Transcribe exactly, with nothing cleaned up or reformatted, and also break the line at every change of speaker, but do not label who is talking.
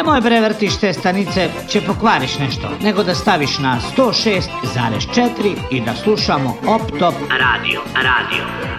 Nemoj bre vrtiš te stanice, će pokvariš nešto, nego da staviš na sto šest zarez četiri i da slušamo Op Top Radio. Radio.